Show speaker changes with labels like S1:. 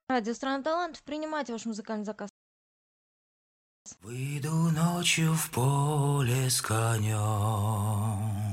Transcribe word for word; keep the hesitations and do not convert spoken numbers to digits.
S1: Радио «Страна талантов», принимайте ваш музыкальный заказ.
S2: Выйду ночью в поле с конем.